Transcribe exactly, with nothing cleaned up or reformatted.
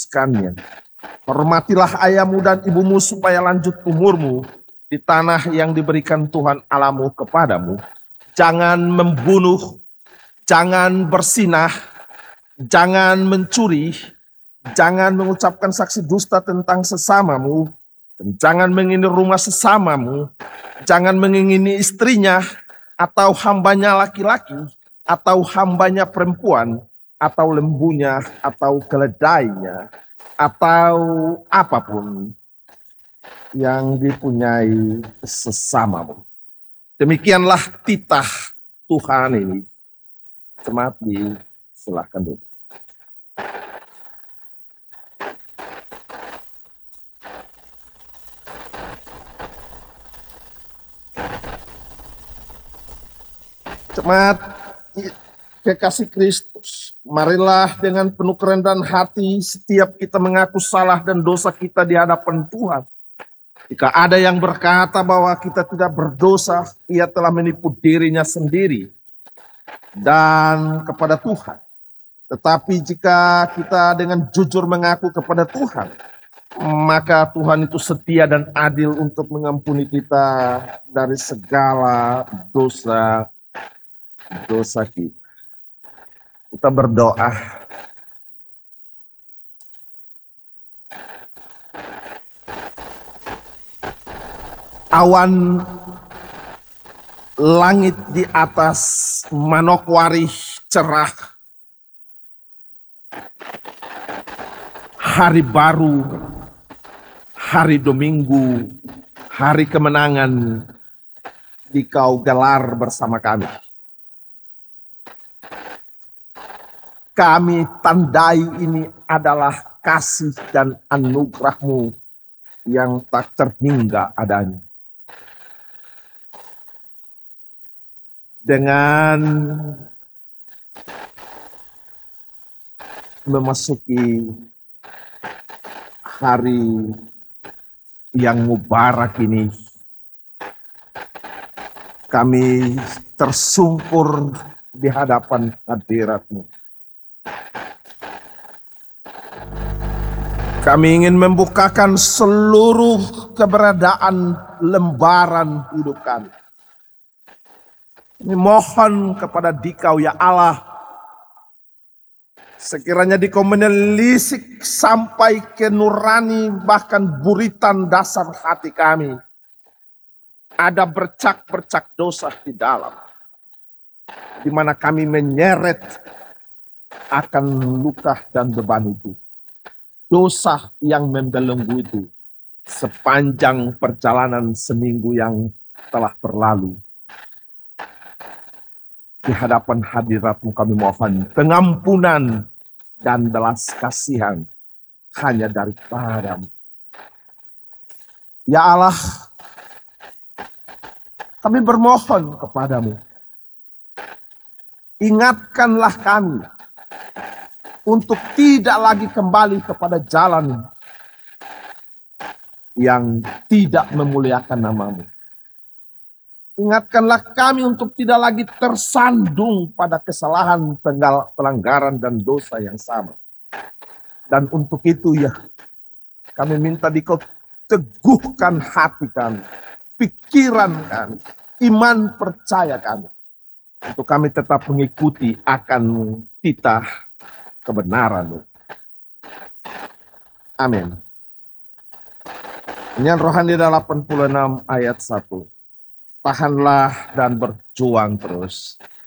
menguduskannya. Hormatilah ayahmu dan ibumu supaya lanjut umurmu di tanah yang diberikan Tuhan Allahmu kepadamu. Jangan membunuh, jangan bersinah, jangan mencuri, jangan mengucapkan saksi dusta tentang sesamamu, dan jangan mengingini rumah sesamamu, jangan mengingini istrinya, atau hambanya laki-laki, atau hambanya perempuan, atau lembunya, atau keledainya, atau apapun yang dipunyai sesamamu. Demikianlah titah Tuhan ini. Jemaat silakan dulu. Jemaat kekasih Kristus, marilah dengan penuh kerendahan hati setiap kita mengaku salah dan dosa kita di hadapan Tuhan. Jika ada yang berkata bahwa kita tidak berdosa, ia telah menipu dirinya sendiri dan kepada Tuhan. Tetapi jika kita dengan jujur mengaku kepada Tuhan, maka Tuhan itu setia dan adil untuk mengampuni kita dari segala dosa dosa kita. Kita berdoa. Awan langit di atas Manokwari cerah. Hari baru, hari Dominggu, hari kemenangan di Kau gelar bersama kami. Kami tandai ini adalah kasih dan anugerah-Mu yang tak terhingga adanya. Dengan memasuki hari yang mubarak ini, kami tersungkur di hadapan hadirat-Mu. Kami ingin membukakan seluruh keberadaan lembaran hidup kami. Kami mohon kepada Dikau ya Allah, sekiranya Dikau menelisik sampai ke nurani bahkan buritan dasar hati kami. Ada bercak-bercak dosa di dalam, di mana kami menyeret akan luka dan beban itu. Dosa yang membelenggu itu sepanjang perjalanan seminggu yang telah berlalu. Di hadapan hadirat-Mu kami mohon pengampunan dan belas kasihan hanya daripada-Mu. Ya Allah, kami bermohon kepada-Mu. Ingatkanlah kami untuk tidak lagi kembali kepada jalan yang tidak memuliakan nama-Mu. Ingatkanlah kami untuk tidak lagi tersandung pada kesalahan, pelanggaran, dan dosa yang sama. Dan untuk itu ya, kami minta Dikau teguhkan hati kami, pikiran kami, iman percaya kami. Untuk kami tetap mengikuti akan titah kebenaran-Mu. Amin. Nyanyian rohani delapan puluh enam ayat satu. Tahanlah dan berjuang terus.